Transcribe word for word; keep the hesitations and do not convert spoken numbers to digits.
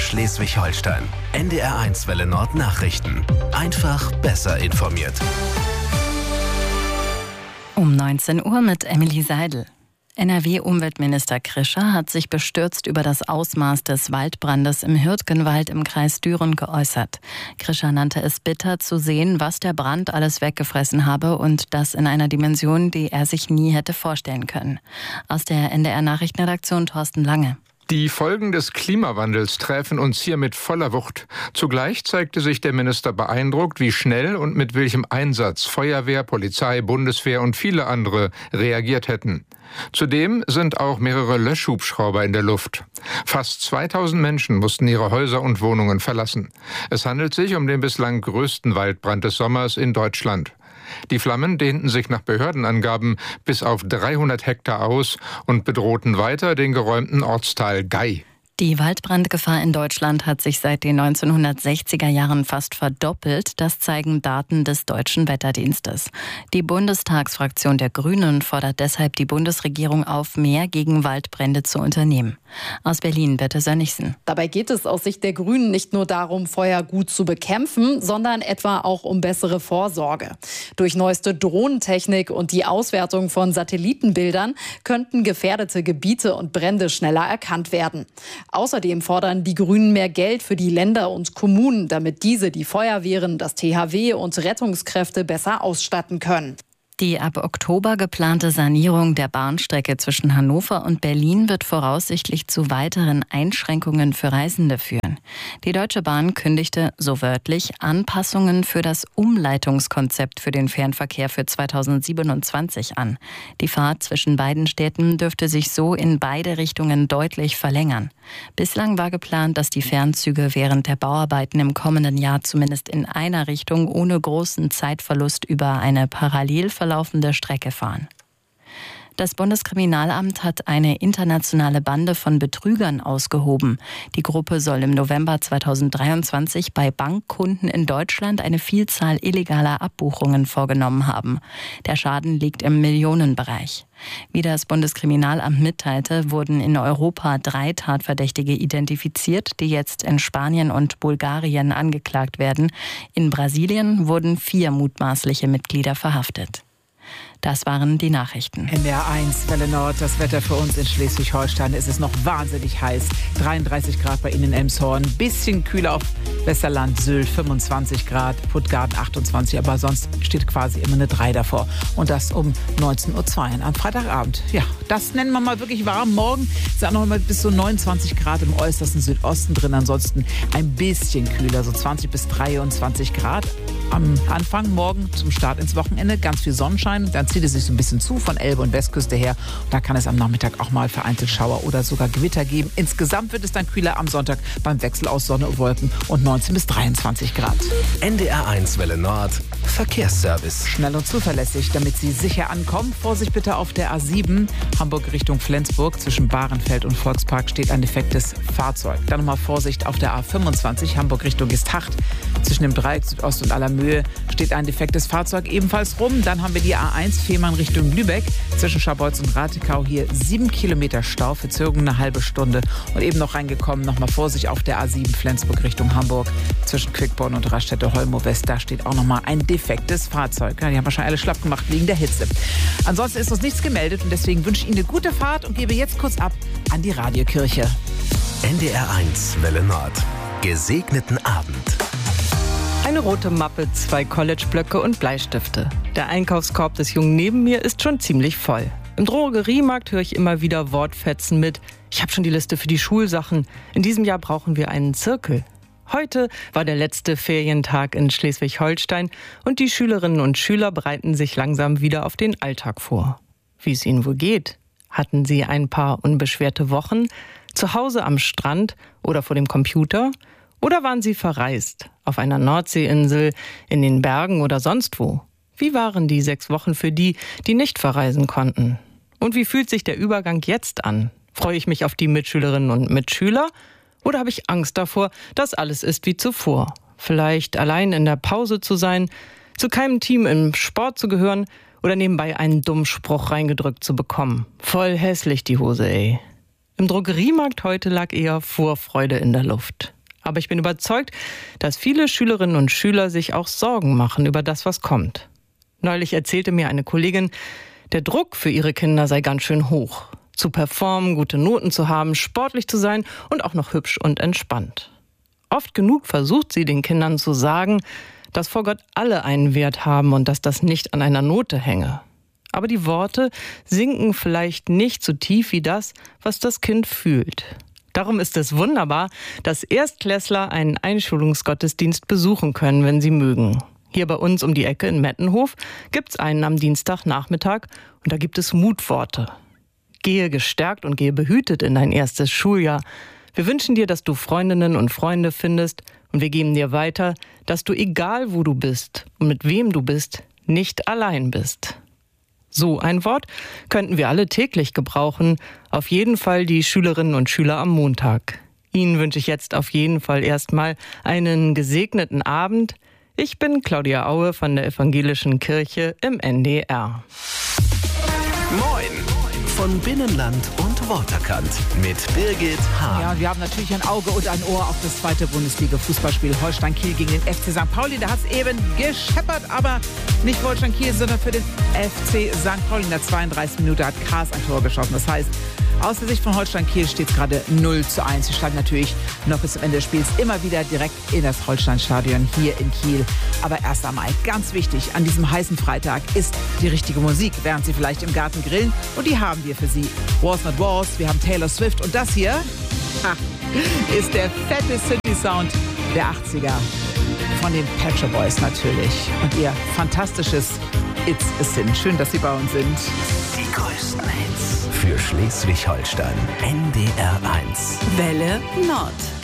Schleswig-Holstein. N D R eins Welle Nord Nachrichten. Einfach besser informiert. Um neunzehn Uhr mit Emily Seidel. N R W-Umweltminister Krischer hat sich bestürzt über das Ausmaß des Waldbrandes im Hürtgenwald im Kreis Düren geäußert. Krischer nannte es bitter zu sehen, was der Brand alles weggefressen habe und das in einer Dimension, die er sich nie hätte vorstellen können. Aus der N D R-Nachrichtenredaktion Thorsten Lange. Die Folgen des Klimawandels treffen uns hier mit voller Wucht. Zugleich zeigte sich der Minister beeindruckt, wie schnell und mit welchem Einsatz Feuerwehr, Polizei, Bundeswehr und viele andere reagiert hätten. Zudem sind auch mehrere Löschhubschrauber in der Luft. Fast zweitausend Menschen mussten ihre Häuser und Wohnungen verlassen. Es handelt sich um den bislang größten Waldbrand des Sommers in Deutschland. Die Flammen dehnten sich nach Behördenangaben bis auf dreihundert Hektar aus und bedrohten weiter den geräumten Ortsteil Gei. Die Waldbrandgefahr in Deutschland hat sich seit den neunzehnhundertsechziger Jahren fast verdoppelt. Das zeigen Daten des Deutschen Wetterdienstes. Die Bundestagsfraktion der Grünen fordert deshalb die Bundesregierung auf, mehr gegen Waldbrände zu unternehmen. Aus Berlin, Birte Sönnigsen. Dabei geht es aus Sicht der Grünen nicht nur darum, Feuer gut zu bekämpfen, sondern etwa auch um bessere Vorsorge. Durch neueste Drohnentechnik und die Auswertung von Satellitenbildern könnten gefährdete Gebiete und Brände schneller erkannt werden. Außerdem fordern die Grünen mehr Geld für die Länder und Kommunen, damit diese die Feuerwehren, das T H W und Rettungskräfte besser ausstatten können. Die ab Oktober geplante Sanierung der Bahnstrecke zwischen Hannover und Berlin wird voraussichtlich zu weiteren Einschränkungen für Reisende führen. Die Deutsche Bahn kündigte, so wörtlich, Anpassungen für das Umleitungskonzept für den Fernverkehr für zweitausendsiebenundzwanzig an. Die Fahrt zwischen beiden Städten dürfte sich so in beide Richtungen deutlich verlängern. Bislang war geplant, dass die Fernzüge während der Bauarbeiten im kommenden Jahr zumindest in einer Richtung ohne großen Zeitverlust über eine parallel verlaufende Strecke fahren. Das Bundeskriminalamt hat eine internationale Bande von Betrügern ausgehoben. Die Gruppe soll im November zweitausenddreiundzwanzig bei Bankkunden in Deutschland eine Vielzahl illegaler Abbuchungen vorgenommen haben. Der Schaden liegt im Millionenbereich. Wie das Bundeskriminalamt mitteilte, wurden in Europa drei Tatverdächtige identifiziert, die jetzt in Spanien und Bulgarien angeklagt werden. In Brasilien wurden vier mutmaßliche Mitglieder verhaftet. Das waren die Nachrichten. N D R eins, Welle Nord, das Wetter für uns in Schleswig-Holstein. Es ist noch wahnsinnig heiß. dreiunddreißig Grad bei Ihnen in Elmshorn. Bisschen kühler auf Westerland, Sylt, fünfundzwanzig Grad, Puttgarden achtundzwanzig. Aber sonst steht quasi immer eine drei davor. Und das um neunzehn Uhr zwei am Freitagabend. Ja, das nennen wir mal wirklich warm. Morgen sind auch noch mal bis zu neunundzwanzig Grad im äußersten Südosten drin. Ansonsten ein bisschen kühler, so zwanzig bis dreiundzwanzig Grad. Am Anfang morgen zum Start ins Wochenende ganz viel Sonnenschein. Dann zieht es sich so ein bisschen zu von Elbe und Westküste her. Und da kann es am Nachmittag auch mal vereinzelt Schauer oder sogar Gewitter geben. Insgesamt wird es dann kühler am Sonntag beim Wechsel aus Sonne und Wolken und neunzehn bis dreiundzwanzig Grad. N D R eins Welle Nord Verkehrsservice. Schnell und zuverlässig, damit Sie sicher ankommen. Vorsicht bitte auf der A sieben, Hamburg Richtung Flensburg. Zwischen Bahrenfeld und Volkspark steht ein defektes Fahrzeug. Dann nochmal Vorsicht auf der A fünfundzwanzig, Hamburg Richtung Gestacht. Zwischen dem Dreieck Südost und Allermöhe steht ein defektes Fahrzeug ebenfalls rum. Dann haben wir die A eins, Fehmarn Richtung Lübeck. Zwischen Scharbeutz und Rathekau hier sieben Kilometer Stau, Verzögerung eine halbe Stunde. Und eben noch reingekommen, nochmal Vorsicht auf der A sieben, Flensburg Richtung Hamburg. Zwischen Quickborn und Raststätte-Holmow West, da steht auch nochmal ein defektes Fahrzeug. Ja, die haben wahrscheinlich alle schlapp gemacht wegen der Hitze. Ansonsten ist uns nichts gemeldet und deswegen wünsche ich Ihnen eine gute Fahrt und gebe jetzt kurz ab an die Radiokirche. N D R eins Welle Nord. Gesegneten Abend. Eine rote Mappe, zwei Collegeblöcke und Bleistifte. Der Einkaufskorb des Jungen neben mir ist schon ziemlich voll. Im Drogeriemarkt höre ich immer wieder Wortfetzen mit: Ich habe schon die Liste für die Schulsachen. In diesem Jahr brauchen wir einen Zirkel. Heute war der letzte Ferientag in Schleswig-Holstein und die Schülerinnen und Schüler bereiten sich langsam wieder auf den Alltag vor. Wie es ihnen wohl geht? Hatten sie ein paar unbeschwerte Wochen? Zu Hause am Strand oder vor dem Computer? Oder waren sie verreist? Auf einer Nordseeinsel, in den Bergen oder sonst wo? Wie waren die sechs Wochen für die, die nicht verreisen konnten? Und wie fühlt sich der Übergang jetzt an? Freue ich mich auf die Mitschülerinnen und Mitschüler? Oder habe ich Angst davor, dass alles ist wie zuvor? Vielleicht allein in der Pause zu sein, zu keinem Team im Sport zu gehören oder nebenbei einen dummen Spruch reingedrückt zu bekommen. Voll hässlich die Hose, ey. Im Drogeriemarkt heute lag eher Vorfreude in der Luft. Aber ich bin überzeugt, dass viele Schülerinnen und Schüler sich auch Sorgen machen über das, was kommt. Neulich erzählte mir eine Kollegin, der Druck für ihre Kinder sei ganz schön hoch. Zu performen, gute Noten zu haben, sportlich zu sein und auch noch hübsch und entspannt. Oft genug versucht sie den Kindern zu sagen, dass vor Gott alle einen Wert haben und dass das nicht an einer Note hänge. Aber die Worte sinken vielleicht nicht so tief wie das, was das Kind fühlt. Darum ist es wunderbar, dass Erstklässler einen Einschulungsgottesdienst besuchen können, wenn sie mögen. Hier bei uns um die Ecke in Mettenhof gibt's einen am Dienstagnachmittag und da gibt es Mutworte. Gehe gestärkt und gehe behütet in dein erstes Schuljahr. Wir wünschen dir, dass du Freundinnen und Freunde findest und wir geben dir weiter, dass du, egal wo du bist und mit wem du bist, nicht allein bist. So ein Wort könnten wir alle täglich gebrauchen, auf jeden Fall die Schülerinnen und Schüler am Montag. Ihnen wünsche ich jetzt auf jeden Fall erstmal einen gesegneten Abend. Ich bin Claudia Aue von der Evangelischen Kirche im N D R. Moin! Von Binnenland und Waterkant mit Birgit Hahn. Ja, und wir haben natürlich ein Auge und ein Ohr auf das zweite Bundesliga-Fußballspiel Holstein Kiel gegen den F C Sankt Pauli. Da hat es eben gescheppert, aber nicht für Holstein Kiel, sondern für den F C Sankt Pauli. In der zweiunddreißigsten Minute hat Kaas ein Tor geschossen. Das heißt, aus der Sicht von Holstein Kiel steht es gerade null zu eins. Sie steigen natürlich noch bis zum Ende des Spiels immer wieder direkt in das Holstein-Stadion hier in Kiel. Aber erst einmal, ganz wichtig, an diesem heißen Freitag ist die richtige Musik, während Sie vielleicht im Garten grillen. Und die haben wir für Sie. Walls Not Walls, wir haben Taylor Swift und das hier ha, ist der fette Synthi-Sound der achtziger. Von den Pet Shop Boys natürlich. Und ihr fantastisches It's a Sin. Schön, dass Sie bei uns sind. Die größten Hits für Schleswig-Holstein. N D R eins. Welle Nord.